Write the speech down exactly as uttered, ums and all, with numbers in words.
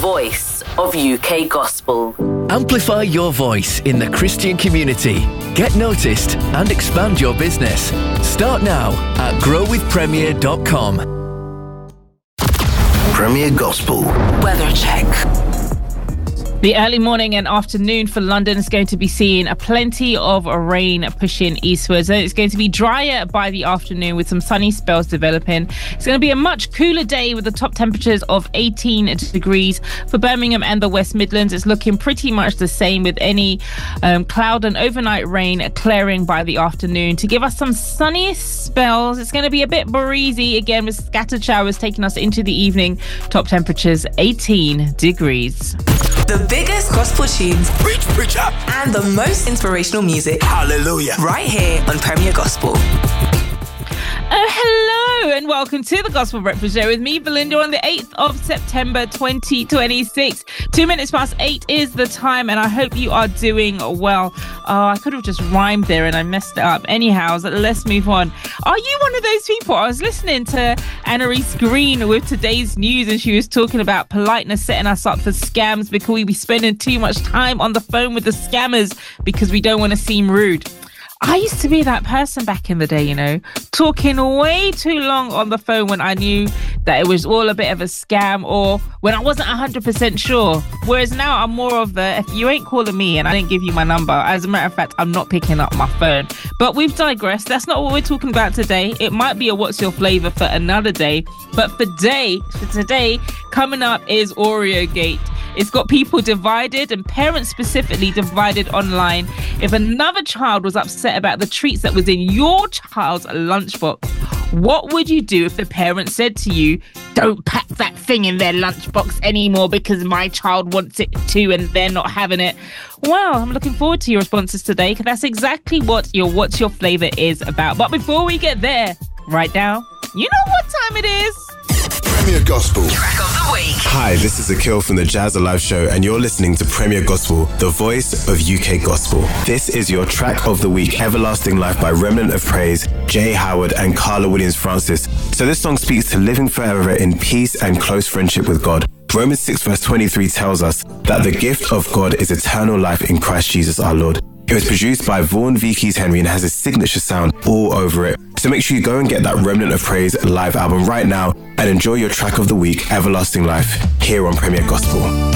voice of U K gospel. Amplify your voice in the Christian community. Get noticed and expand your business. Start now at grow with premier dot com. Premier Gospel Weather check. The early morning and afternoon for London is going to be seeing a plenty of rain pushing eastwards. It's going to be drier by the afternoon with some sunny spells developing. It's going to be a much cooler day with the top temperatures of eighteen degrees. For Birmingham and the West Midlands, it's looking pretty much the same with any um, cloud and overnight rain clearing by the afternoon. To give us some sunny spells, it's going to be a bit breezy again with scattered showers taking us into the evening. Top temperatures eighteen degrees. The biggest gospel tunes, Preach, preach up. and the most inspirational music. Hallelujah. Right here on Premier Gospel. Oh, hello and welcome to the Gospel Breakfast Show with me, Belinda, on the eighth of September twenty twenty-six. Two minutes past eight is the time, and I hope you are doing well. Oh, I could have just rhymed there and I messed it up. Anyhow, so let's move on. Are you one of those people? I was listening to Anna-Reese Green with today's news, and she was talking about politeness setting us up for scams because we be spending too much time on the phone with the scammers because we don't want to seem rude. I used to be that person back in the day, you know, talking way too long on the phone when I knew that it was all a bit of a scam or when I wasn't one hundred percent sure. Whereas now I'm more of the, if you ain't calling me and I didn't give you my number, as a matter of fact, I'm not picking up my phone. But we've digressed. That's not what we're talking about today. It might be a What's Your Flavour for another day. But for today, for today, coming up is Oreo Gate. It's got people divided and parents specifically divided online. If another child was upset about the treats that was in your child's lunchbox, what would you do if the parent said to you, don't pack that thing in their lunchbox anymore because my child wants it too and they're not having it? Well, I'm looking forward to your responses today because that's exactly what your What's Your Flavour is about. But before we get there, right now, you know what time it is. Premier Gospel Track of the week. Hi, this is Akil from the Jazz Alive Show, and you're listening to Premier Gospel, the voice of U K gospel. This is your track of the week, Everlasting Life by Remnant of Praise, Jay Howard, and Carla Williams Francis. So this song speaks to living forever in peace and close friendship with God. Romans six verse twenty-three tells us that the gift of God is eternal life in Christ Jesus our Lord. It was produced by Vaughan V. Keys Henry and has a signature sound all over it. So make sure you go and get that Remnant of Praise live album right now and enjoy your track of the week, Everlasting Life, here on Premier Gospel.